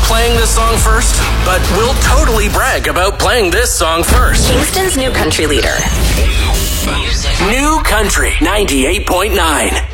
playing this song first, but we'll totally brag about playing this song first. Kingston's new country leader. New Country 98.9.